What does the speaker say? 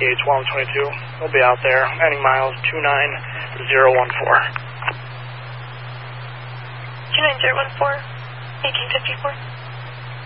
ETA 1222. We'll be out there. Ending miles 29014. 29014, 1854.